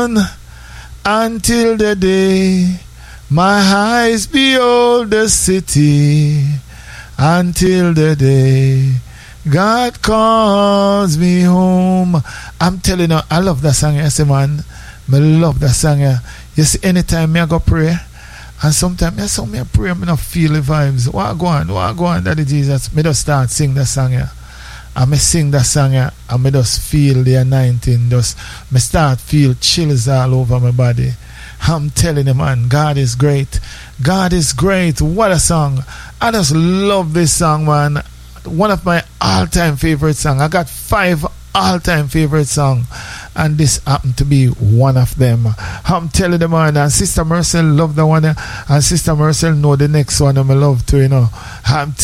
on until the day my eyes behold the city, until the day God calls me home. I'm telling you, I love that song. I say, man, I love that song. You see, anytime I go pray, and sometimes I pray, I don't feel the vibes. What go on, Daddy Jesus? I just start sing that song. And I sing that song, and I just feel the anointing. I start feel chills all over my body. I'm telling you, man, God is great. God is great. What a song. I just love this song, man. One of my all-time favorite songs. I got 5 all-time favorite songs, and this happened to be one of them. I'm telling them, man, and Sister Marcel love the one, and Sister Marcel know the next one I love too, you know. I'm